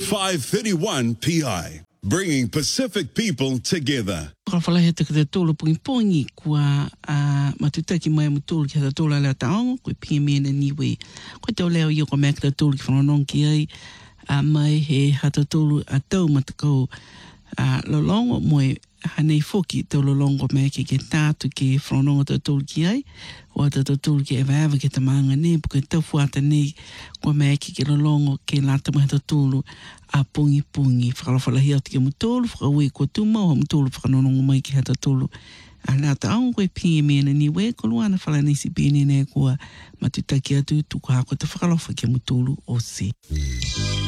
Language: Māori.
531 PI, bringing Pacific people together. Whakawhalahe te te tōlu pungi kua matutaki mai mu tōlu ki hata tōlu alea taongo, koe PMN niwe. Koe tau leo i o ka mea ki ta tōlu ki whanonong ki ai, mai he hata tōlu a tau matakau lolongo moe hanei foki tau lolongo mea ki tātu ki whanongo ta tōlu ki ai, o ta tōlu ki ewa ki ta maanga ne, puke tau fuata nei kua mea ki lolongo ki lata mai hata tōlu a pungi. Whakalawhalahi atu ki mu tōlu, whakaue kua tuma o mu tōlu whakanonongo mai ki hata tōlu. A nā taongo koe PMN niwe, ko luana whalanisi bēne nei kua matutaki atu tuku hako te whakalawha ki mu tōlu o se.